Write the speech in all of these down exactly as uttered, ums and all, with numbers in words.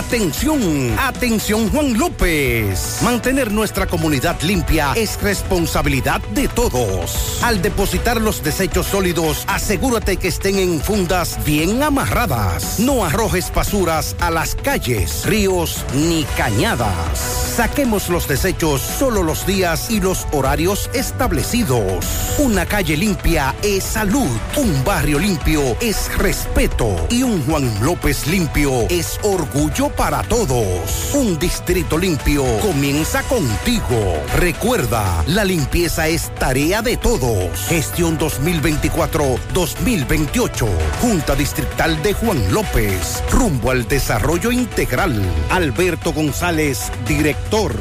Atención, atención Juan López. Mantener nuestra comunidad limpia es responsabilidad de todos. Al depositar los desechos sólidos, asegúrate que estén en fundas bien amarradas. No arrojes basuras a las calles, ríos ni cañadas. Saquemos los desechos solo los días y los horarios establecidos. Una calle limpia es salud, un barrio limpio es respeto y un Juan López limpio es orgullo para todos. Un distrito limpio comienza contigo. Recuerda, la limpieza es tarea de todos. Gestión dos mil veinticuatro dos mil veintiocho. Junta Distrital de Juan López. Rumbo al desarrollo integral. Alberto González, director.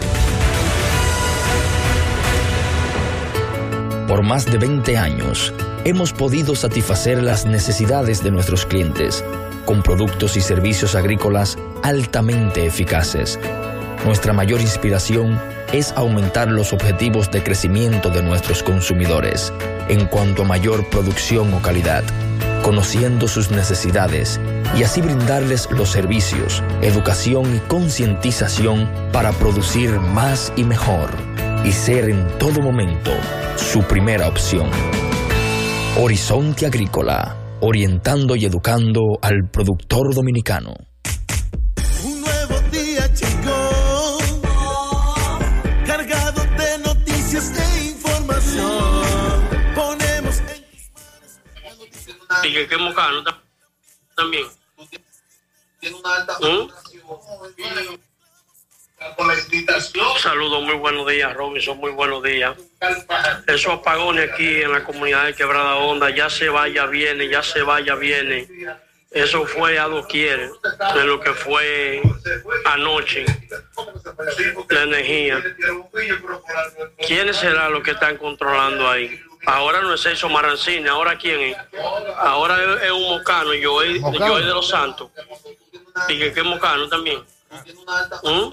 Por más de veinte años, hemos podido satisfacer las necesidades de nuestros clientes con productos y servicios agrícolas altamente eficaces. Nuestra mayor inspiración es aumentar los objetivos de crecimiento de nuestros consumidores en cuanto a mayor producción o calidad, conociendo sus necesidades y así brindarles los servicios, educación y concientización para producir más y mejor y ser en todo momento su primera opción. Horizonte Agrícola, orientando y educando al productor dominicano. Un nuevo día llegó, cargado de noticias e información. Ponemos en... Y que quemo cano también. Tiene una alta ¿Mm? Con la invitación. Saludos, muy buenos días, Robinson, muy buenos días. Esos apagones aquí en la comunidad de Quebrada Honda, ya se vaya, viene, ya se vaya, viene. Eso fue a doquier de lo que fue anoche, la energía. ¿Quiénes serán los que están controlando ahí? Ahora no es eso Marancini, ¿ahora quién es? Ahora es, es un mocano, yo es, yo es de Los Santos. Y que es mocano también. ¿Mm?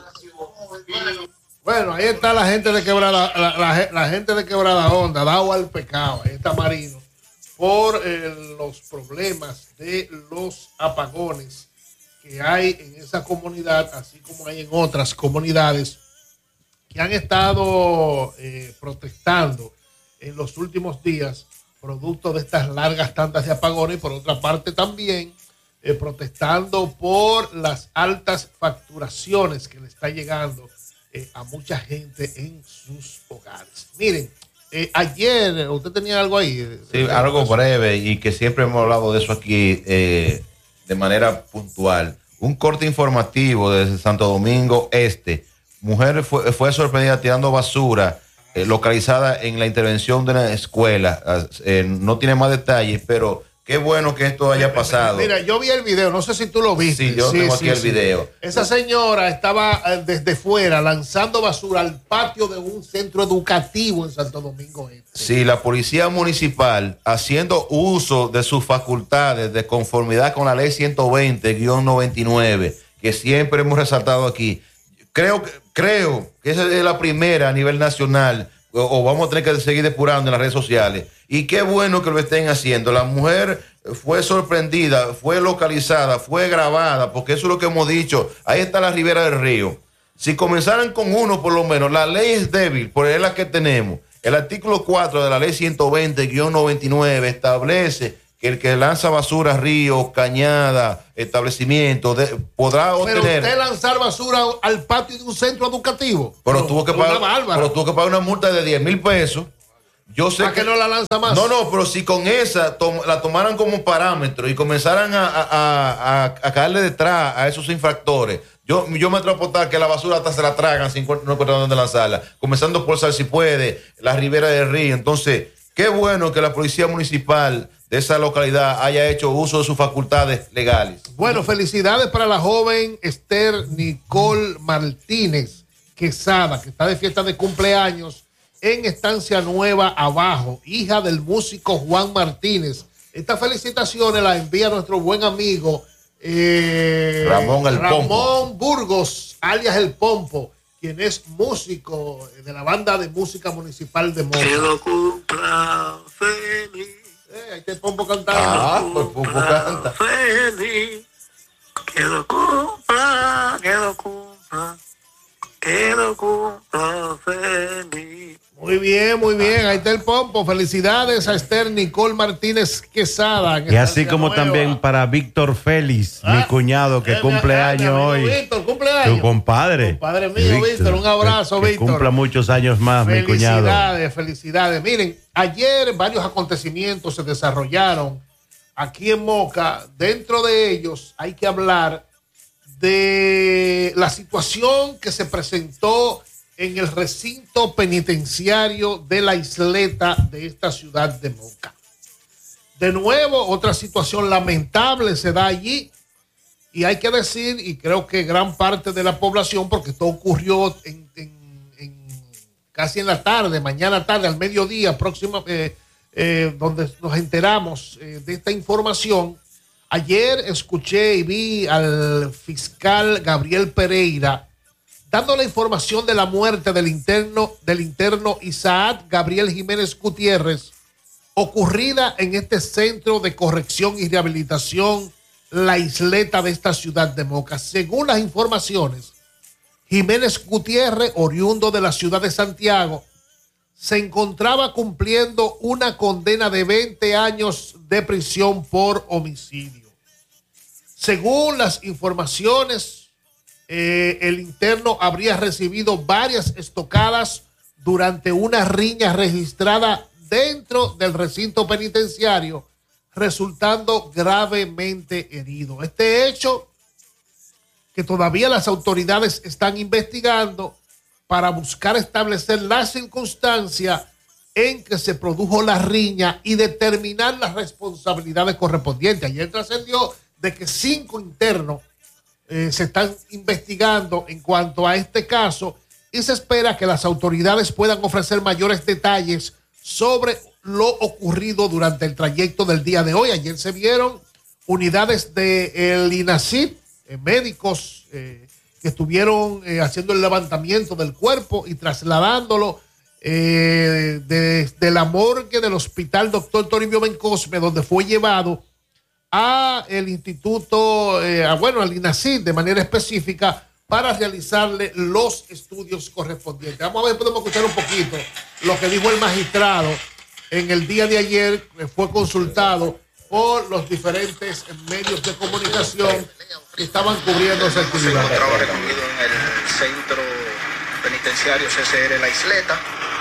Bueno, ahí está la gente de Quebrada, la, la, la gente de Quebrada Honda, dado al pecado, ahí está Marino, por eh, los problemas de los apagones que hay en esa comunidad, así como hay en otras comunidades que han estado eh, protestando en los últimos días, producto de estas largas tandas de apagones, y por otra parte también eh, protestando por las altas facturaciones que le está llegando eh, a mucha gente en sus hogares. Miren, eh, ayer, ¿usted tenía algo ahí? Sí, algo breve y que siempre hemos hablado de eso aquí eh, de manera puntual. Un corte informativo desde Santo Domingo Este. Mujer fue, fue sorprendida tirando basura eh, localizada en la intervención de una escuela. Eh, no tiene más detalles, pero qué bueno que esto haya pasado. Mira, yo vi el video, no sé si tú lo viste. Sí, yo sí, tengo sí, aquí el sí. video. Esa señora estaba eh, desde fuera lanzando basura al patio de un centro educativo en Santo Domingo Este. Sí, la policía municipal, haciendo uso de sus facultades de conformidad con la ley ciento veinte guión noventa y nueve, que siempre hemos resaltado aquí. Creo, creo que esa es la primera a nivel nacional, o, o vamos a tener que seguir depurando en las redes sociales. Y qué bueno que lo estén haciendo. La mujer fue sorprendida, fue localizada, fue grabada, porque eso es lo que hemos dicho. Ahí está la ribera del río. Si comenzaran con uno, por lo menos, la ley es débil, pero es la que tenemos. El artículo cuatro de la ley ciento veinte guión noventa y nueve establece que el que lanza basura a ríos, cañadas, establecimientos, de, podrá obtener... Pero usted lanzar basura al patio de un centro educativo. Pero, pero tuvo que pagar, pero tuvo que pagar una multa de diez mil pesos. Yo sé ¿Para que, que no la lanza más? No, no, pero si con esa tom, la tomaran como parámetro y comenzaran a, a, a, a caerle detrás a esos infractores, yo, yo me atrevo a apostar que la basura hasta se la tragan sin no encontrar dónde lanzarla, comenzando por Sal Si Puede, la ribera del río. Entonces, qué bueno que la policía municipal de esa localidad haya hecho uso de sus facultades legales. Bueno, felicidades para la joven Esther Nicole Martínez Quesada, que está de fiesta de cumpleaños en Estancia Nueva Abajo, hija del músico Juan Martínez. Estas felicitaciones las envía nuestro buen amigo eh, Ramón el Ramón Pompo. Burgos, alias El Pompo, quien es músico de la banda de música municipal de Moca. Que lo cumpla feliz. Eh, ahí está El Pompo cantando. Ah, pues Pompo canta. Feliz. Que lo cumpla, lo cumpla feliz. Muy bien, muy bien. Ahí está el pompo. Felicidades a Esther Nicole Martínez Quesada. Y así como nueva. También para Víctor Félix, ¿Ah? mi cuñado, que eh, cumple mi, años mi hoy. Víctor, cumpleaños. Tu compadre. Compadre mío, Víctor. Un abrazo, que, Víctor. Que cumpla muchos años más, mi cuñado. Felicidades, felicidades. Miren, ayer varios acontecimientos se desarrollaron aquí en Moca. Dentro de ellos hay que hablar de la situación que se presentó en el recinto penitenciario de la Isleta de esta ciudad de Moca. De nuevo, otra situación lamentable se da allí y hay que decir, y creo que gran parte de la población, porque esto ocurrió en, en, en, casi en la tarde, mañana tarde, al mediodía próximo, eh, eh, donde nos enteramos eh, de esta información. Ayer escuché y vi al fiscal Gabriel Pereira dando la información de la muerte del interno, del interno Isaac Gabriel Jiménez Gutiérrez, ocurrida en este centro de corrección y rehabilitación, la Isleta de esta ciudad de Moca. Según las informaciones, Jiménez Gutiérrez, oriundo de la ciudad de Santiago, se encontraba cumpliendo una condena de veinte años de prisión por homicidio. Según las informaciones, Eh, el interno habría recibido varias estocadas durante una riña registrada dentro del recinto penitenciario, resultando gravemente herido. Este hecho, que todavía las autoridades están investigando para buscar establecer la circunstancia en que se produjo la riña y determinar las responsabilidades correspondientes. Ayer trascendió de que cinco internos Eh, se están investigando en cuanto a este caso y se espera que las autoridades puedan ofrecer mayores detalles sobre lo ocurrido durante el trayecto del día de hoy. Ayer se vieron unidades del INACID, eh, médicos eh, que estuvieron eh, haciendo el levantamiento del cuerpo y trasladándolo eh, desde de la morgue del hospital doctor Toribio Bencosme, donde fue llevado a el instituto, eh, a, bueno, al INACID de manera específica para realizarle los estudios correspondientes. Vamos a ver, podemos escuchar un poquito lo que dijo el magistrado en el día de ayer, que fue consultado por los diferentes medios de comunicación que estaban cubriendo esa actividad. Se encontraba recluido en el centro penitenciario C C R La Isleta.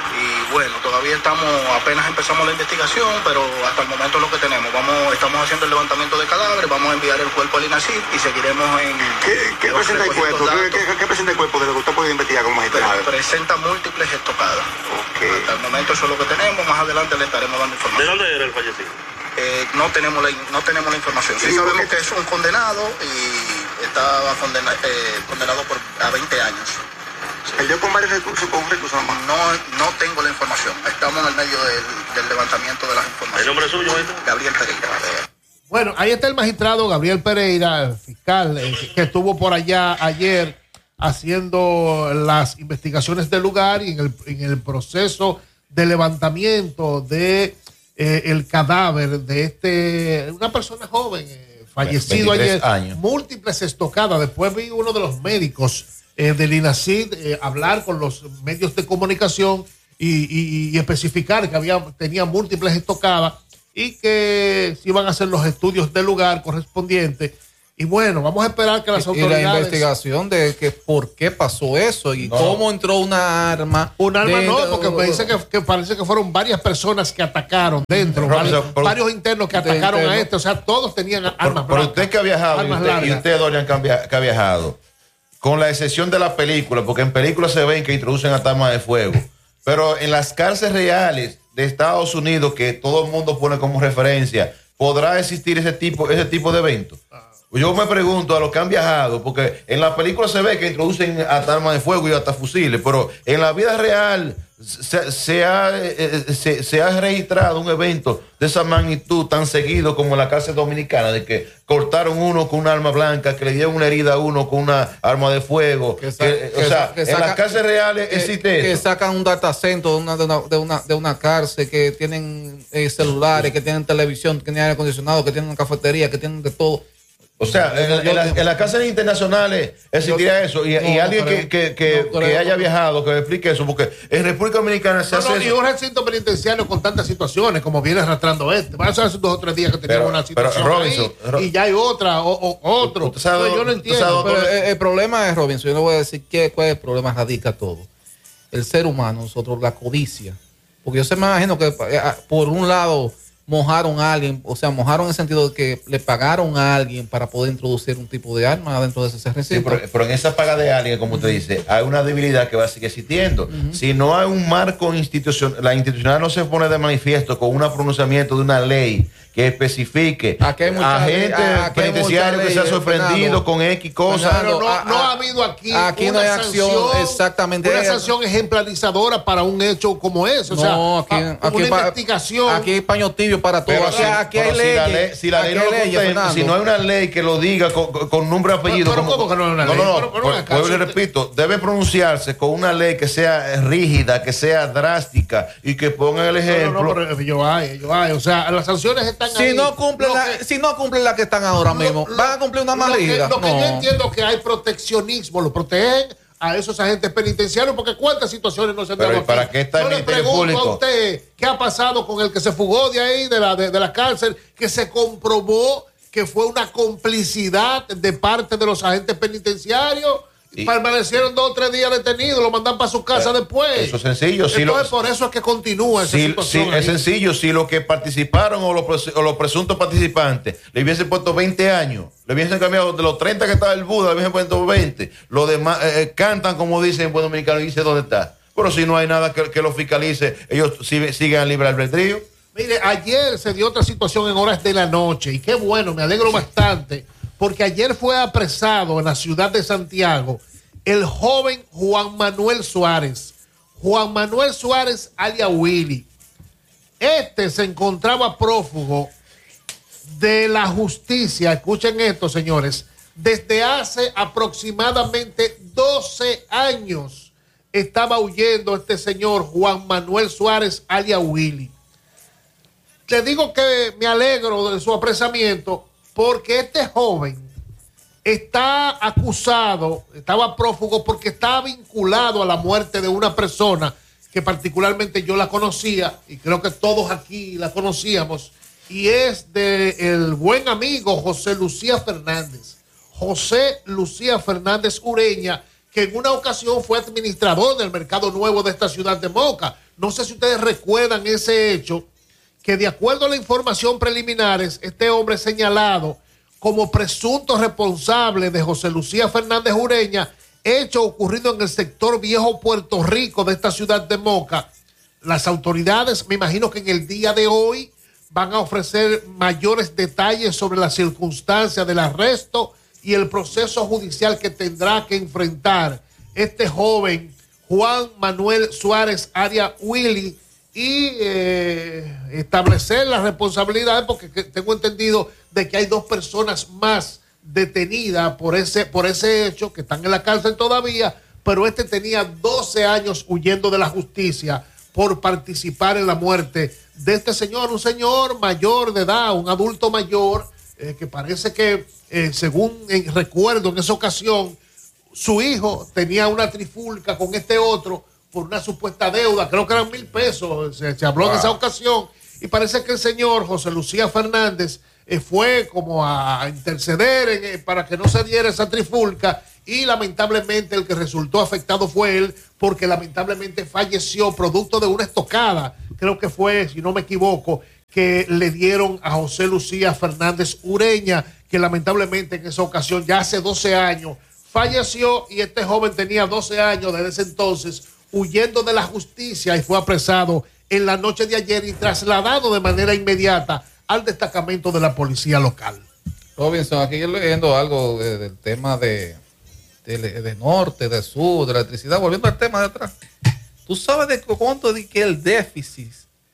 Y bueno, todavía estamos, apenas empezamos la investigación, pero hasta el momento es lo que tenemos. Vamos, estamos haciendo el levantamiento de cadáveres, vamos a enviar el cuerpo al INACID y seguiremos en... ¿Qué, qué presenta el cuerpo? ¿Qué, qué, ¿Qué presenta el cuerpo de lo que usted puede investigar como magistrado? Pre presenta múltiples estocadas. Okay. Hasta el momento eso es lo que tenemos, más adelante le estaremos dando información. ¿De dónde era el fallecido? Eh, no, tenemos la, no tenemos la información. Sí, sí sabemos que es un condenado y estaba condena, eh, condenado por, a veinte años. ¿El dio con varios recursos, con un recurso nomás? No, no tengo la información. Estamos en el medio del, del levantamiento de las informaciones. ¿El nombre suyo? Gabriel Pereira. Bueno, ahí está el magistrado Gabriel Pereira, el fiscal, eh, que estuvo por allá ayer haciendo las investigaciones del lugar y en el, en el proceso de levantamiento de eh, el cadáver de este, una persona joven, eh, fallecido ayer, años. Múltiples estocadas. Después vi uno de los médicos Eh, del INACID eh, hablar con los medios de comunicación y, y, y especificar que había, tenía múltiples estocadas y que se iban a hacer los estudios del lugar correspondientes. Y bueno, vamos a esperar que las y, autoridades... Y la investigación de que por qué pasó eso y no. cómo entró una arma. Un arma de, no, porque me dice que, que parece que fueron varias personas que atacaron dentro, no, varios, por, varios internos que atacaron interno. a este, o sea, todos tenían armas por, por usted que ha viajado y usted, y usted, Dorian, que ha viajado, con la excepción de la película, porque en películas se ven que introducen hasta armas de fuego, pero en las cárceles reales de Estados Unidos, que todo el mundo pone como referencia, ¿podrá existir ese tipo, ese tipo de evento? Yo me pregunto a los que han viajado, porque en la película se ve que introducen hasta armas de fuego y hasta fusiles, pero en la vida real se, se, ha, se, se ha registrado un evento de esa magnitud tan seguido como en la cárcel dominicana, de que cortaron uno con un arma blanca, que le dieron una herida a uno con una arma de fuego. Que sa- que, que o sea, que saca, en las cárceles reales que, existe que eso. Que sacan un datacentro de una, de una, de una, de una cárcel, que tienen eh, celulares, que tienen televisión, que tienen aire acondicionado, que tienen una cafetería, que tienen de todo. O sea, en, en, la, en las cárceles internacionales existiría eso. Y, no, y alguien no que, que, que, no que haya viajado, que me explique eso, porque en República Dominicana se no, hace. No, y un recinto penitenciario con tantas situaciones como viene arrastrando este. Van a ser hace dos o tres días que teníamos una situación pero, Robinson, ahí, Ro y ya hay otra, o, o otro. Sabe, yo no entiendo. Pero el, el problema es, Robinson, yo no voy a decir qué, cuál es el problema, radica todo. El ser humano, nosotros, la codicia. Porque yo se me imagino que por un lado mojaron a alguien, o sea, mojaron en el sentido de que le pagaron a alguien para poder introducir un tipo de arma dentro de ese recinto. Sí, pero, pero en esa paga de alguien, como usted uh-huh. dice, hay una debilidad que va a seguir existiendo. Uh-huh. Si no hay un marco institucional, la institucional no se pone de manifiesto con un pronunciamiento de una ley que especifique a gente penitenciario que se ha sorprendido Fernando, con X cosas. Pero no, no ha habido aquí, aquí una no hay acción sanción, exactamente una sanción ejemplarizadora para un hecho como ese. O no, sea, aquí, aquí una pa, investigación. Aquí hay paño tibio para todo. Aquí, si, aquí hay leyes. Si la ley, si la ley no lo leyes, contempla, si no hay una ley que lo diga con, con nombre y apellido. Pero, pero como, ¿cómo que no hay una no, ley? No, no, pero, pero, pues, pues, le repito, debe pronunciarse con una ley que sea rígida, que sea drástica y que ponga el ejemplo. No, no, no, pero yo hay, yo hay. O sea, las sanciones están si ahí. No cumple la, que, si no cumplen las que están ahora mismo, lo, van a cumplir una más rígida. Lo que, lo no. que yo entiendo que hay proteccionismo, lo protegen a esos agentes penitenciarios, porque cuántas situaciones no se han dado aquí. ¿Para qué está el Ministerio Público? Yo le pregunto a usted, ¿qué ha pasado con el que se fugó de ahí, de la, de, de la cárcel, que se comprobó que fue una complicidad de parte de los agentes penitenciarios? Y permanecieron dos o tres días detenidos, lo mandan para su casa eh, después. Eso es sencillo. Si Entonces, lo, por eso es que continúa esa si, situación. Si, es sencillo. Si los que participaron o los, o los presuntos participantes le hubiesen puesto veinte años, le hubiesen cambiado de los treinta que estaba el Buda, le hubiesen puesto veinte. Los demás eh, cantan, como dicen en buen dominicano, y dice dónde está. Pero si no hay nada que, que los fiscalice, ellos siguen, siguen libre albedrío. Mire, ayer se dio otra situación en horas de la noche, y qué bueno, me alegro bastante, porque ayer fue apresado en la ciudad de Santiago el joven Juan Manuel Suárez. Juan Manuel Suárez alias Willy. Este se encontraba prófugo de la justicia, escuchen esto, señores, desde hace aproximadamente doce años estaba huyendo este señor Juan Manuel Suárez alias Willy. Le digo que me alegro de su apresamiento porque este joven está acusado, estaba prófugo porque estaba vinculado a la muerte de una persona que particularmente yo la conocía y creo que todos aquí la conocíamos, y es del buen amigo José Lucía Fernández. José Lucía Fernández Ureña, que en una ocasión fue administrador del Mercado Nuevo de esta ciudad de Moca. No sé si ustedes recuerdan ese hecho, que de acuerdo a las informaciones preliminares, este hombre señalado como presunto responsable de José Lucía Fernández Ureña, hecho ocurrido en el sector Viejo Puerto Rico de esta ciudad de Moca. Las autoridades, me imagino que en el día de hoy, van a ofrecer mayores detalles sobre las circunstancias del arresto y el proceso judicial que tendrá que enfrentar este joven Juan Manuel Suárez alias Willy, y eh, establecer las responsabilidades, porque tengo entendido de que hay dos personas más detenidas por ese, por ese hecho, que están en la cárcel todavía, pero este tenía doce años huyendo de la justicia por participar en la muerte de este señor, un señor mayor de edad, un adulto mayor, eh, que parece que, eh, según eh, recuerdo en esa ocasión, su hijo tenía una trifulca con este otro por una supuesta deuda, creo que eran mil pesos, se, se habló wow. en esa ocasión, y parece que el señor José Lucía Fernández eh, fue como a interceder en, eh, para que no se diera esa trifulca, y lamentablemente el que resultó afectado fue él, porque lamentablemente falleció producto de una estocada, creo que fue, si no me equivoco, que le dieron a José Lucía Fernández Ureña, que lamentablemente en esa ocasión, ya hace doce años, falleció, y este joven tenía doce años desde ese entonces, huyendo de la justicia, y fue apresado en la noche de ayer y trasladado de manera inmediata al destacamento de la policía local. Robinson, aquí yo leyendo algo de, del tema de, de, de norte, de sur, de la electricidad, volviendo al tema de atrás. ¿Tú sabes de cuánto de que el déficit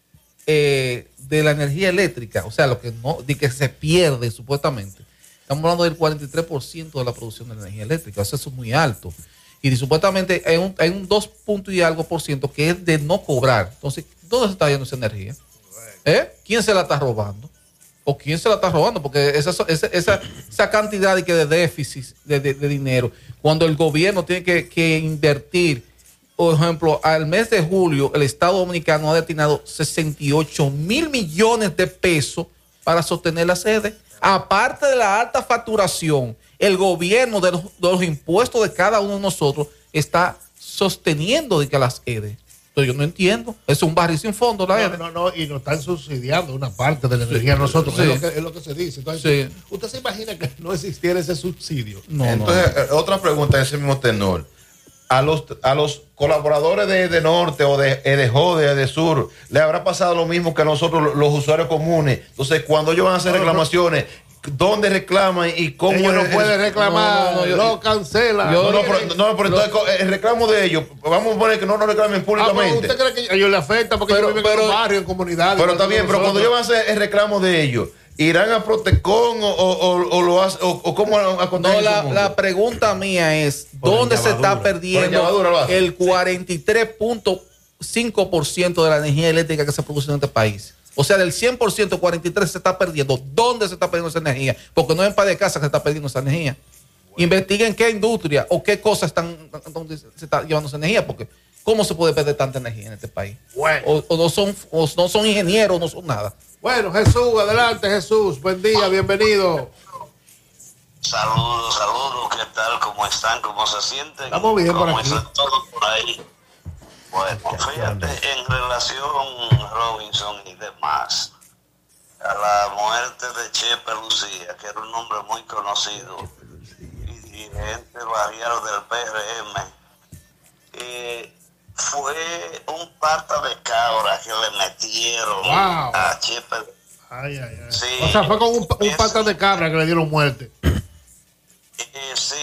eh, de la energía eléctrica, o sea, lo que no, de que se pierde supuestamente? Estamos hablando del cuarenta y tres por ciento de la producción de energía eléctrica, o sea, eso es muy alto. Y supuestamente hay un, hay un dos puntos y algo por ciento que es de no cobrar. Entonces, ¿dónde se está yendo esa energía? ¿Eh? ¿Quién se la está robando? ¿O quién se la está robando? Porque esa, esa, esa, esa cantidad de, de déficit de, de, de dinero, cuando el gobierno tiene que, que invertir, por ejemplo, al mes de julio, el Estado Dominicano ha destinado sesenta y ocho mil millones de pesos para sostener la sede. Aparte de la alta facturación, el gobierno de los, de los impuestos de cada uno de nosotros está sosteniendo de que las sedes. Entonces yo no entiendo. Es un barril sin fondo la no, no, no, y nos están subsidiando una parte de la energía a nosotros. Sí. Es, lo que, es lo que se dice. Entonces, sí. ¿Usted se imagina que no existiera ese subsidio? No, Entonces, no. otra pregunta en ese mismo tenor. A los, a los colaboradores de, de Norte o de EDEJO, de EDESUR, le habrá pasado lo mismo que a nosotros, los usuarios comunes. Entonces, cuando ellos van a hacer reclamaciones, ¿dónde reclaman y cómo? Ellos no pueden reclamar, no, no, no, lo cancela. Yo, no, no, pero, no, pero entonces el reclamo de ellos, vamos a poner que no nos reclamen públicamente. Ah, ¿usted cree que a ellos les afecta porque pero, ellos viven pero, en barrios, en comunidades? Pero está bien, pero cuando ellos van a hacer el reclamo de ellos, ¿irán a Protecon o, o, o, o lo hace, o, o cómo a contar? No, la, la pregunta mía es, ¿dónde se está perdiendo el cuarenta y tres punto cinco por ciento de la energía eléctrica que se produce en este país? O sea, del cien por ciento, cuarenta y tres por ciento se está perdiendo. ¿Dónde se está perdiendo esa energía? Porque no es en paz de casa que se está perdiendo esa energía. Bueno. Investiguen qué industria o qué cosas están donde se está llevando esa energía, porque ¿cómo se puede perder tanta energía en este país? Bueno. O, o, no son, o no son ingenieros, no son nada. Bueno, Jesús, adelante, Jesús. Buen día, bienvenido. Saludos, saludos. ¿Qué tal? ¿Cómo están? ¿Cómo se sienten? Estamos bien por aquí. ¿Cómo están todos por ahí? Bueno, fíjate, en relación, Robinson y demás, a la muerte de Chepe Lucía, que era un hombre muy conocido y dirigente barrial del P R M, eh, fue un pata de cabra que le metieron wow. a Chepe. Ay, ay, ay. Sí, o sea, fue con un, un pata de cabra que le dieron muerte. Eh, sí,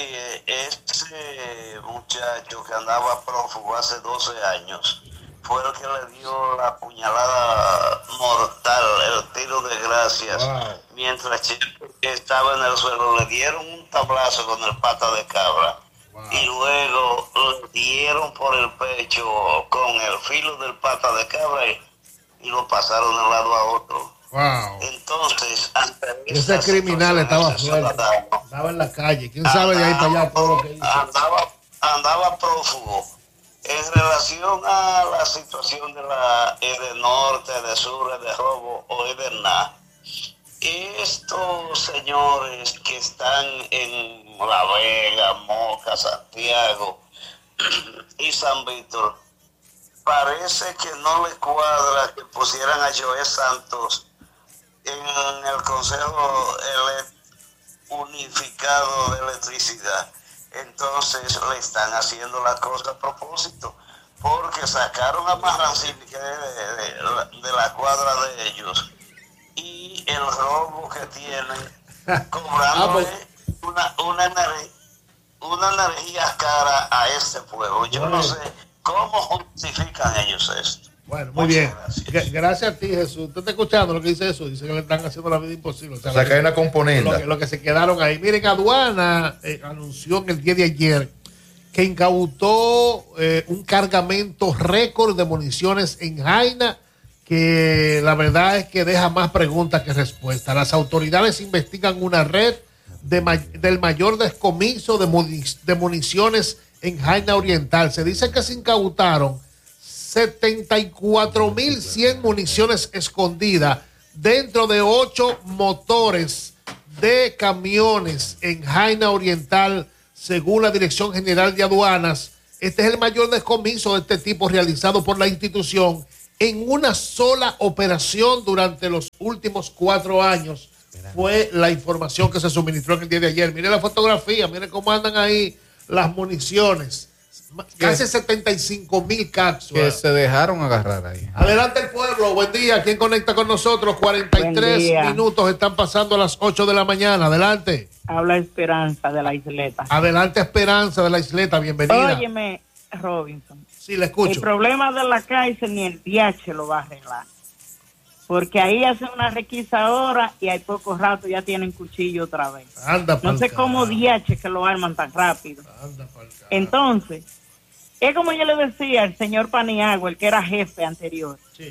ese muchacho que andaba prófugo hace doce años fue el que le dio la puñalada mortal, el tiro de gracias, wow. mientras Chepe estaba en el suelo. Le dieron un tablazo con el pata de cabra wow. y luego le dieron por el pecho con el filo del pata de cabra y, y lo pasaron de un lado a otro. Wow. Entonces, ese criminal estaba fuera, estaba en la calle. ¿Quién sabe de ahí para allá todo lo que hizo? Andaba, andaba prófugo. En relación a la situación de la EDENORTE, EDESUR, EDEJOBO o EDENA, estos señores que están en La Vega, Moca, Santiago y San Víctor, parece que no le cuadra que pusieran a Joel Santos en el Consejo Unificado de Electricidad. Entonces le están haciendo las cosas a propósito, porque sacaron a Marrancini de, de, de la cuadra de ellos, y el robo que tienen cobrándole una, una, energía, una energía cara a este pueblo. Yo no sé cómo justifican ellos esto. Bueno, muy Muchas bien. Gracias. gracias a ti, Jesús. ¿Usted está escuchando lo que dice Jesús? Dice que le están haciendo la vida imposible. O sea, o sea que hay una componente. Lo que, lo que se quedaron ahí. Miren, aduana eh, anunció en el día de ayer que incautó eh, un cargamento récord de municiones en Jaina, que la verdad es que deja más preguntas que respuestas. Las autoridades investigan una red de ma del mayor descomiso de, munic de municiones en Jaina Oriental. Se dice que se incautaron setenta y cuatro mil cien municiones escondidas dentro de ocho motores de camiones en Jaina Oriental, según la Dirección General de Aduanas. Este es el mayor descomiso de este tipo realizado por la institución en una sola operación durante los últimos cuatro años. Fue la información que se suministró en el día de ayer. Mire la fotografía, mire cómo andan ahí las municiones. Casi setenta y cinco mil cápsulas que se dejaron agarrar ahí. Adelante el pueblo, buen día. ¿Quién conecta con nosotros? cuarenta y tres minutos están pasando a las ocho de la mañana. Adelante. Habla Esperanza de la Isleta. Adelante Esperanza de la Isleta, bienvenida. Óyeme, Robinson. Sí, le escucho. El problema de la cárcel ni el D H lo va a arreglar. Porque ahí hacen una requisa ahora y hay poco rato ya tienen cuchillo otra vez. Anda no sé cómo D H que lo arman tan rápido. Anda Entonces, es como yo le decía al señor Paniagua, el que era jefe anterior. Sí.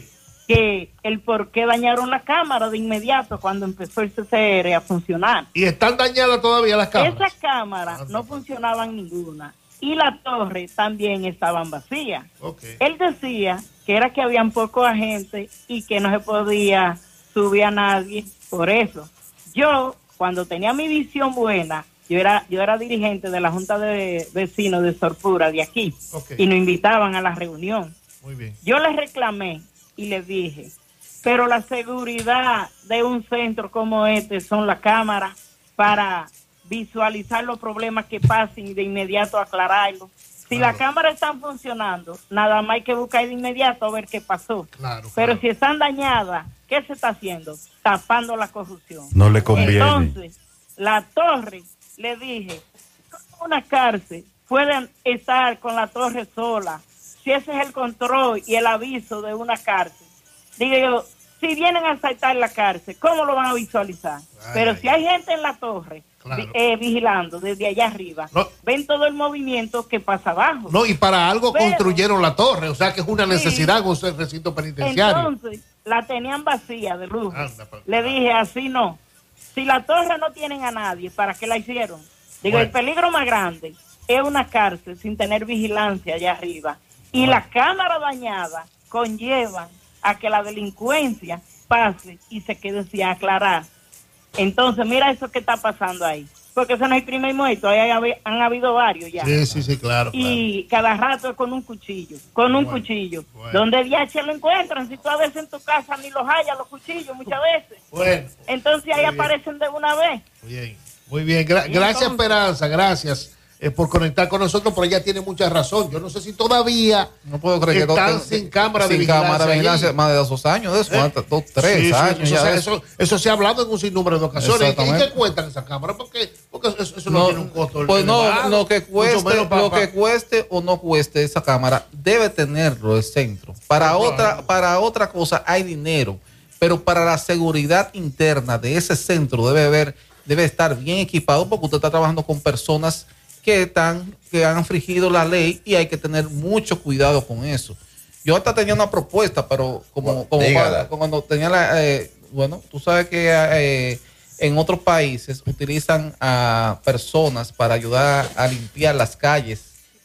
que el por qué dañaron la cámara de inmediato cuando empezó el C C R a funcionar. ¿Y están dañadas todavía las cámaras? Esas cámaras no funcionaban ninguna y la torre también estaban vacías. Okay. Él decía que era que habían pocos agentes y que no se podía subir a nadie por eso. Yo, cuando tenía mi visión buena, yo era yo era dirigente de la Junta de Vecinos de Sorpura de aquí, okay, y nos invitaban a la reunión. Muy bien. Yo les reclamé y les dije, pero la seguridad de un centro como este son las cámaras para visualizar los problemas que pasen y de inmediato aclararlos. Si claro, las cámaras están funcionando, nada más hay que buscar de inmediato a ver qué pasó. Claro, pero claro, si están dañadas, ¿qué se está haciendo? Tapando la corrupción. No le conviene. Entonces, la torre, le dije, una cárcel pueden estar con la torre sola, si ese es el control y el aviso de una cárcel. Digo yo, si vienen a asaltar la cárcel, ¿cómo lo van a visualizar? Ay, pero si hay gente en la torre, claro, vi, eh, vigilando desde allá arriba, no, ven todo el movimiento que pasa abajo. No, y para algo pero, construyeron la torre, o sea que es una necesidad con sí, el recinto penitenciario. Entonces, la tenían vacía de lujo. Anda, pero, Le dije, así no. Si la torre no tienen a nadie, ¿para qué la hicieron? Digo, bueno, el peligro más grande es una cárcel sin tener vigilancia allá arriba. Y bueno, las cámaras dañadas conllevan a que la delincuencia pase y se quede sin aclarar. Entonces, mira eso que está pasando ahí. Porque eso no es crimen muerto, ahí hay, han habido varios ya. Sí, sí, sí, claro. Y claro, cada rato es con un cuchillo, con un bueno, cuchillo. Bueno. ¿Dónde D H lo encuentran? Si tú a veces en tu casa ni los hayas, los cuchillos, muchas veces. Bueno. Entonces ahí aparecen de una vez. Muy bien, muy bien. Gra- gracias, entonces, Esperanza, gracias. Eh, por conectar con nosotros, pero ella tiene mucha razón. Yo no sé si todavía no puedo creer están que sin cámara sin de vigilancia. Cámara de vigilancia más de dos años, de eso, ¿eh? dos, tres sí, años. Sí, ya eso, eso, eso se ha hablado en un sinnúmero de ocasiones. ¿Y qué cuestan esas cámaras? Porque, porque eso, eso no, no tiene un costo. Pues no, lo que cueste, para, lo que cueste o no cueste esa cámara debe tenerlo el centro. Para sí, otra, claro, para otra cosa hay dinero, pero para la seguridad interna de ese centro debe haber, debe estar bien equipado porque usted está trabajando con personas que están, que han infringido la ley y hay que tener mucho cuidado con eso. Yo hasta tenía una propuesta, pero como, como para, cuando tenía la, eh, bueno, tú sabes que eh, en otros países utilizan a personas para ayudar a limpiar las calles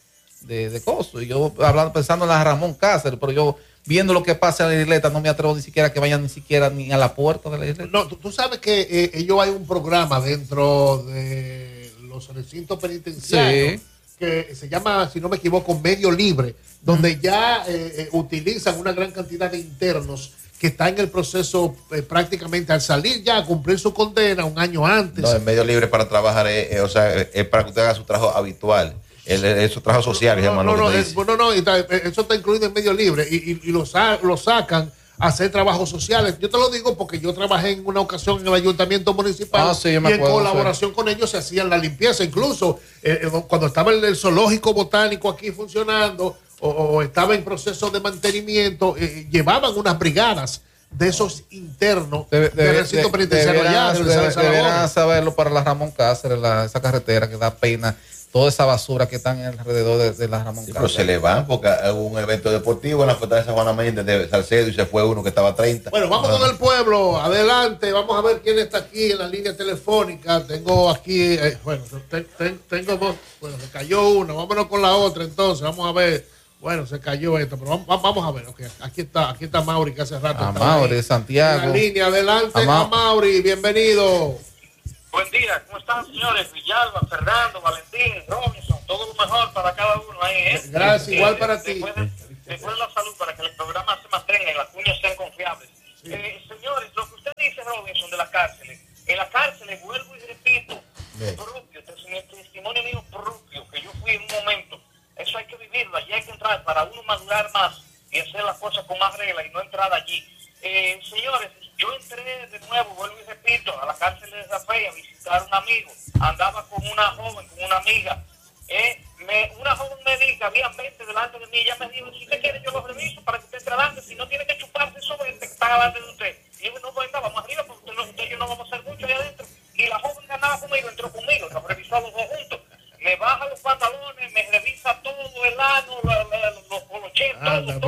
de, de cosas. Y yo hablando, pensando en la Ramón Cáceres, pero yo viendo lo que pasa en la isleta no me atrevo ni siquiera que vayan ni siquiera ni a la puerta de la isleta. No, tú, tú sabes que eh, ellos hay un programa dentro de los recintos penitenciarios, sí, que se llama, si no me equivoco, Medio Libre, donde ya eh, eh, utilizan una gran cantidad de internos que están en el proceso eh, prácticamente al salir ya a cumplir su condena un año antes. No, el Medio Libre para trabajar, es, eh, o sea, es para que usted haga su trabajo habitual. El, el, su trabajo social, no, no, no, es, no, no, no, eso está incluido en Medio Libre y, y, y lo, sa- lo sacan a hacer trabajos sociales. Yo te lo digo porque yo trabajé en una ocasión en el ayuntamiento municipal, ah, sí, y acuerdo, en colaboración sí, con ellos se hacían la limpieza. Incluso eh, cuando estaba el, el zoológico botánico aquí funcionando o, o estaba en proceso de mantenimiento, eh, llevaban unas brigadas de esos internos de, de, del recinto de, penitenciario allá. De, de, de, deberían saberlo para la Ramón Cáceres, la, esa carretera que da pena. Toda esa basura que están alrededor de, de la Ramón sí, Cáceres. Pero se le van porque hubo un evento deportivo en la fortaleza Juana Méndez de Salcedo y se fue uno que estaba a treinta. Bueno, vamos ah. con el pueblo. Adelante, vamos a ver quién está aquí en la línea telefónica. Tengo aquí, eh, bueno, te, te, tengo dos. Bueno, se cayó una. Vámonos con la otra entonces. Vamos a ver. Bueno, se cayó esto, pero vamos, vamos a ver. Okay. Aquí está, aquí está Mauri, que hace rato. A Mauri, de Santiago. En la línea, adelante, a, Ma- a Mauri, bienvenido. Buen día, ¿cómo están, señores? Villalba, Fernando, Valentín, Robinson, todo lo mejor para cada uno ahí, ¿eh? Gracias, eh, igual eh, para eh, ti. Después de, después de la salud, para que el programa se mantenga y las cuñas sean confiables. Sí. Eh, señores, lo que usted dice, Robinson, de las cárceles, en las cárceles, vuelvo y repito, sí, propio, este es el testimonio mío propio, que yo fui en un momento, eso hay que vivirlo, allí hay que entrar para uno madurar más y hacer las cosas con más regla y no entrar allí. Eh, señores, yo entré de nuevo, vuelvo y repito, a la cárcel de Zafey a visitar a un amigo. Andaba con una joven, con una amiga. Eh, me, una joven me dijo que había veinte delante de mí. Ella me dijo, si usted quiere yo lo reviso para que usted entre adelante. Si no tiene que chuparse eso veinte que están delante de usted. Y yo, no, venga, vamos arriba porque usted, usted y yo no vamos a hacer mucho ahí adentro. Y la joven que andaba conmigo entró conmigo, nos revisó los dos juntos. Me baja los pantalones, me revisa todo el ano, la, la, los poloches, todo, todo, todo, todo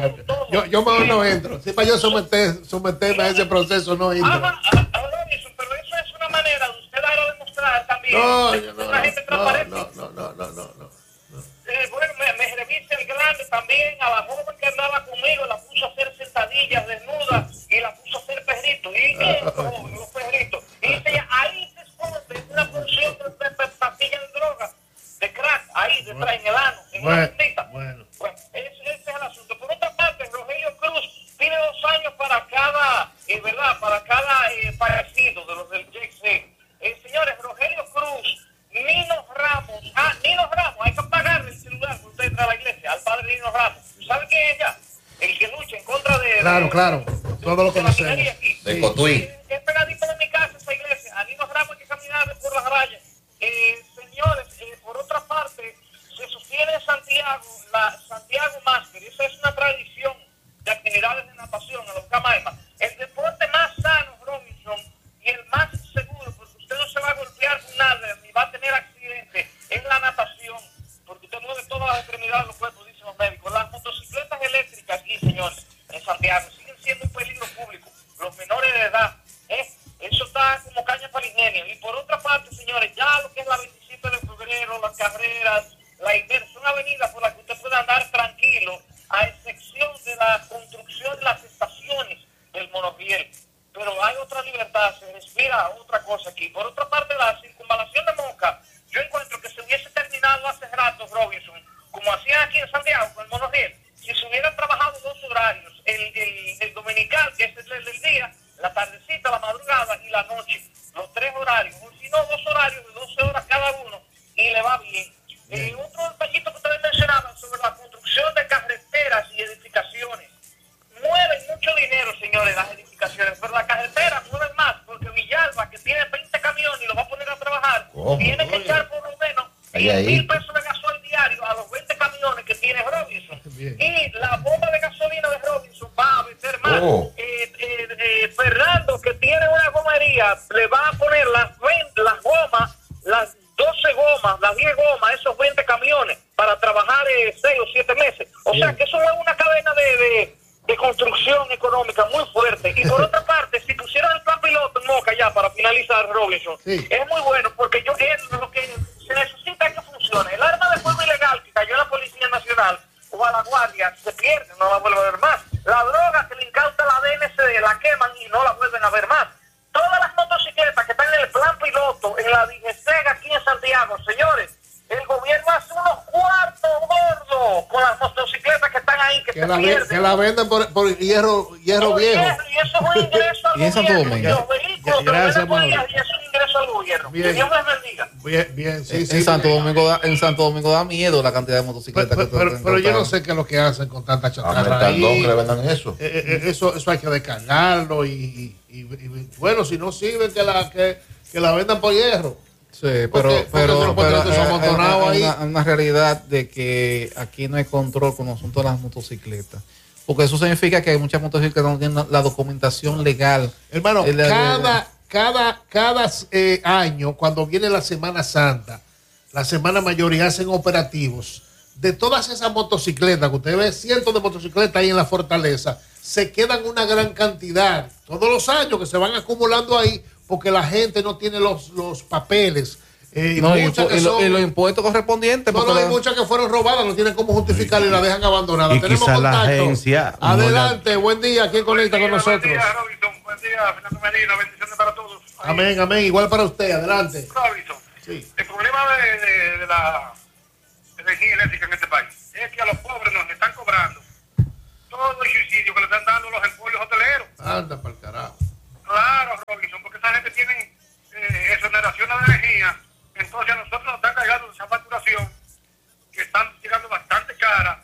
yo, yo mejor no entro. Si para yo someter, someterme a ese proceso, no entro. Ah, ah, ah, Robinson, pero eso es una manera de usted dar a demostrar también. No, de yo que no, una gente transparente. no, no, no, no, no, no. Eh, bueno, me, me revisa el grande también. A la joven que andaba conmigo la puso a hacer sentadillas desnudas y la puso a hacer perritos. Y bien, los, los perritos. Y dice, ahí se esconde una porción de, de, de pastillas de droga, de crack, ahí detrás en el ano, en Bueno, una puntita. bueno. Bueno, ese, ese es el asunto. Por otra parte, Rogelio Cruz tiene dos años para cada, eh, ¿verdad? Para cada eh, fallecido de los del J C. Eh, señores, Rogelio Cruz, Nino Ramos, ah, Nino Ramos, hay que pagarle el celular cuando usted entra a la iglesia, al padre Nino Ramos. ¿Sabe quién es ella? El que lucha en contra de... Claro, de, claro. Todo lo conocemos. De Cotuí. Es pegadito de mi casa esa iglesia. A Nino Ramos hay que caminar por las rayas. Eh, señores, eh, por otra parte, se sostiene en Santiago, la Santiago Master. Esa es una tradición de actividades de natación en los Camaima. El deporte más sano, Robinson, y el más seguro, porque usted no se va a golpear con nada, ni va a tener accidente, es la natación, porque usted mueve todas las extremidades de los cuerpos, dicen los médicos. Las motocicletas eléctricas aquí, señores, en Santiago, siguen siendo un peligro público. Los menores de edad, ¿eh? Eso está como caña para el ingenio. Y por otra parte, señores, ya lo que es la veintisiete de febrero, las carreras, la Iber, son avenidas por las que usted puede andar tranquilo, a excepción de la construcción de las estaciones del monorriel. Pero hay otra libertad, se respira otra cosa aquí. Por otra parte, la circunvalación de Moca, yo encuentro que se hubiese terminado hace rato, Robinson, como hacían aquí en Santiago con el monorriel, si se hubieran trabajado dos horarios, el, el, el dominical, que es el del día, la tardecita, la madrugada y la noche, los tres horarios, o si no, dos horarios de doce horas cada uno, y le va bien. Eh, otro detallito que ustedes mencionaban sobre la construcción de carreteras y edificaciones. Mueven mucho dinero, señores, las edificaciones, pero la carretera mueven más, porque Villalba, que tiene veinte camiones y lo va a poner a trabajar, ¿Cómo? tiene que echar por lo menos diez mil pesos de gasoil diario a los veinte camiones que tiene Robinson. Bien. Y la bomba de gasolina de Robinson va a vender más. Oh. Eh, eh, eh, Fernando, que tiene una gomería, le va a poner las, las gomas, las doce gomas, las diez gomas, esos veinte camiones, para trabajar eh, seis o siete meses. O Bien. sea que eso es una cadena de, de, de construcción económica muy fuerte. Y por otra parte, si pusieran el plan piloto en Moca ya para finalizar, Robinson, sí. es muy bueno, porque yo es lo que se necesita que funcione. El arma de fuego ilegal que cayó a la Policía Nacional o a la Guardia se pierde, no la vuelve a ver más. La droga que le incauta la D N C D la queman y no la vuelven a ver más. Todas las motocicletas que están en el plan piloto, en la Digestega aquí en Santiago, señores, el gobierno hace unos cuartos gordos con las motocicletas que están ahí, que, que se la, pierden. Que la venden por, por hierro, hierro por viejo. Hierro, y eso es un ingreso al ¿Y en Santo gobierno. Domingo? Los vehículos Ya, gracias, que venden Mauro. y eso es un ingreso al gobierno. Bien. Que Dios les bendiga. Bien, bien, sí, en, sí. en Santo Domingo da, en Santo Domingo da miedo la cantidad de motocicletas Pero, que pero, pero yo no sé qué es lo que hacen con tanta chatarra ahí. que le vendan eso. Eh, eh, eso. Eso hay que descargarlo y, y, y, y bueno, si no sirve que la, que, que la vendan por hierro. Sí, pero, Porque- porque pero, tú no puedes pero tener eso eh, amontonado hay ahí. una, una realidad de que aquí no hay control con los asuntos de las motocicletas. Porque eso significa que hay muchas motocicletas que no tienen la documentación legal. Hermano, Eh, la- cada, cada, cada eh, año, cuando viene la Semana Santa, la Semana Mayor y hacen operativos, de todas esas motocicletas, que usted ve cientos de motocicletas ahí en la fortaleza, se quedan una gran cantidad, todos los años que se van acumulando ahí, porque la gente no tiene los, los papeles. Eh, y No, y, muchas que y lo- son- y los impuestos correspondientes. no, porque no, hay la- muchas que fueron robadas, no tienen cómo justificar y la dejan abandonada. Y Tenemos quizá la contacto. agencia no Adelante, buen día. ¿Quién conecta con nosotros? Buen día, Robinson. Buen día, Fernando Medina. Bendiciones para todos. Amén, amén. Igual para usted. Adelante. Robinson, Sí. el problema de, de, de la energía eléctrica en este país es que a los pobres nos están cobrando todo el subsidio que le están dando los emporios hoteleros. Anda para el carajo. Claro, Robinson, porque esa gente tiene eh, exoneración de energía. Entonces a nosotros nos están cargando esa facturación que están llegando bastante cara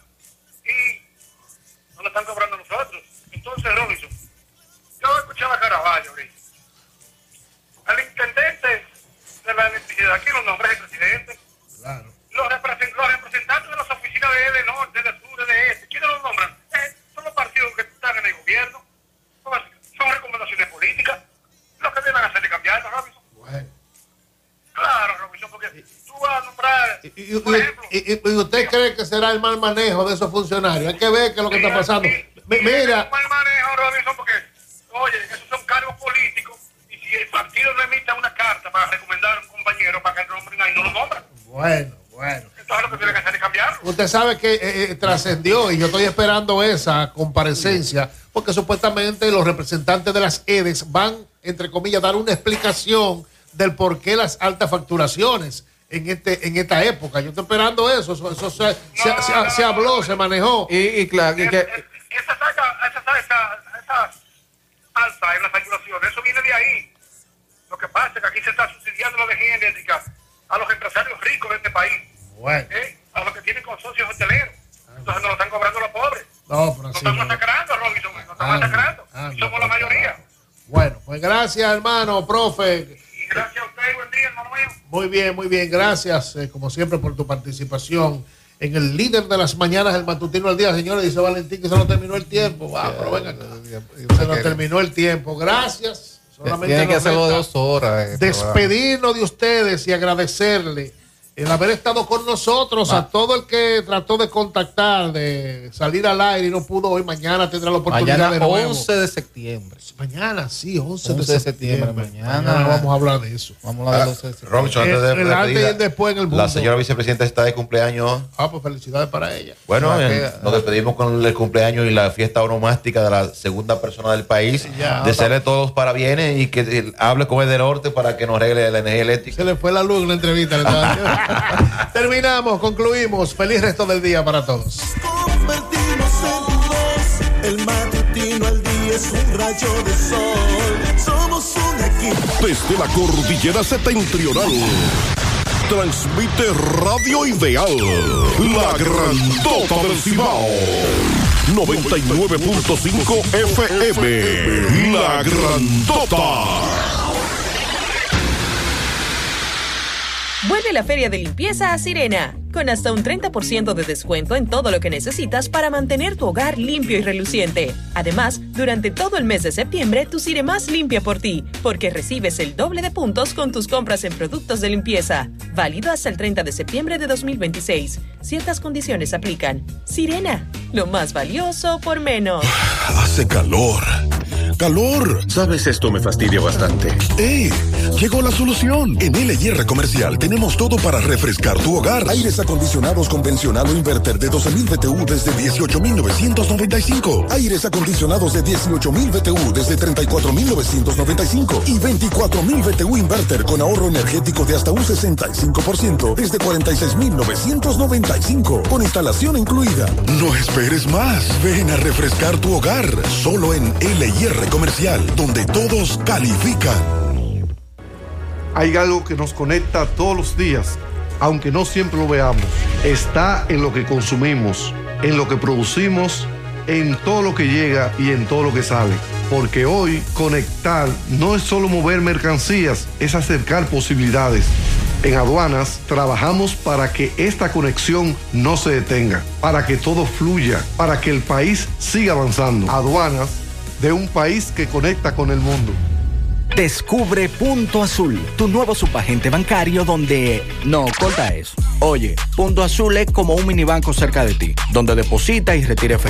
y no la están cobrando a nosotros. Entonces, Robinson, yo escuchaba a Caraballo ahorita. Al intendente de la electricidad, aquí los nombres del presidente, Claro. los, represent- los representantes de las oficinas de E D Norte, de Sur, de Este, ¿quiénes los nombran? Eh, son los partidos que están en el gobierno, son, son recomendaciones políticas, lo que vienen a hacer es cambiarlo, Robinson. Bueno. Claro, Robinson, porque tú vas a nombrar, Y, y- por ejemplo, y- y- y usted cree que será el mal manejo de esos funcionarios? Hay que ver qué es lo que está pasando. Mira. mal manejo, Robinson, porque, oye, esos son cargos políticos. Y si el partido no emita una carta para recomendar a un compañero para que lo nombren ahí, no lo nombran. Bueno, bueno. Entonces lo que tiene que hacer es cambiarlo. Usted sabe que eh, eh, trascendió y yo estoy esperando esa comparecencia porque supuestamente los representantes de las E D E S van, entre comillas, a dar una explicación del por qué las altas facturaciones en este en esta época. Yo estoy esperando eso. Eso, eso se, no, se, no, se, no, se habló, no, se manejó. Y, y claro, y que... Esa, esa, esa, esa, esa alza en las facturaciones, eso viene de ahí. Lo que pasa es que aquí se está subsidiando la energía eléctrica a los empresarios ricos de este país. Bueno. ¿Eh? A los que tienen consorcios hoteleros. Entonces nos lo están cobrando los pobres. No, pero nos sí, están no. masacrando, Robinson. Nos están ah, masacrando. Ah, y somos la mayoría. Bueno, pues gracias, hermano, profe. Y gracias a usted, buen día, hermano mío. Muy bien, muy bien. Gracias, eh, como siempre, por tu participación en el líder de las mañanas, el matutino al día. Señores, dice Valentín que se nos terminó el tiempo. Wow, pero venga acá. Se nos terminó el tiempo. Gracias. Solamente tiene que hacerlo de dos horas. Eh, despedirnos de ustedes y agradecerle el haber estado con nosotros. Va. A todo el que trató de contactar, de salir al aire y no pudo hoy. Mañana tendrá la oportunidad mañana, de nuevo. once de septiembre. Mañana, sí, once, once de septiembre. septiembre. Mañana, mañana vamos a hablar de eso. Vamos a hablar de once de septiembre. Robinson, antes de el, el antes y el después en el mundo. La señora vicepresidenta está de cumpleaños. Ah, pues felicidades para ella. Bueno, en, nos despedimos con el cumpleaños y la fiesta onomástica de la segunda persona del país. Ya, desearle todos los parabienes y que hable con el del norte para que nos arregle la energía eléctrica. Se le fue la luz en la entrevista. Terminamos, concluimos. Feliz resto del día para todos. El matutino al día es un rayo de sol. Somos un equipo. Desde la cordillera septentrional transmite Radio Ideal, la grandota del Cibao. noventa y nueve punto cinco F M, la grandota. Vuelve la feria de limpieza a Sirena, con hasta un treinta por ciento de descuento en todo lo que necesitas para mantener tu hogar limpio y reluciente. Además, durante todo el mes de septiembre, tu Siremás limpia por ti, porque recibes el doble de puntos con tus compras en productos de limpieza. Válido hasta el treinta de septiembre de dos mil veintiséis. Ciertas condiciones aplican. Sirena, lo más valioso por menos. Hace calor. ¡Calor! Sabes, esto me fastidia bastante. ¡Eh! Llegó la solución. En L y R Comercial tenemos todo para refrescar tu hogar. Aires acondicionados convencional o inverter de doce mil B T U desde dieciocho mil novecientos noventa y cinco. Aires acondicionados de dieciocho mil B T U desde treinta y cuatro mil novecientos noventa y cinco. Y veinticuatro mil B T U inverter con ahorro energético de hasta un sesenta y cinco por ciento desde cuarenta y seis mil novecientos noventa y cinco. Con instalación incluida. No esperes más. Ven a refrescar tu hogar. Solo en L y R Comercial, donde todos califican. Hay algo que nos conecta todos los días, aunque no siempre lo veamos. Está en lo que consumimos, en lo que producimos, en todo lo que llega y en todo lo que sale. Porque hoy conectar no es solo mover mercancías, es acercar posibilidades. En Aduanas trabajamos para que esta conexión no se detenga, para que todo fluya, para que el país siga avanzando. Aduanas, de un país que conecta con el mundo. Descubre Punto Azul, tu nuevo subagente bancario donde... No, corta eso. Oye, Punto Azul es como un minibanco cerca de ti, donde deposita y retira efectivo.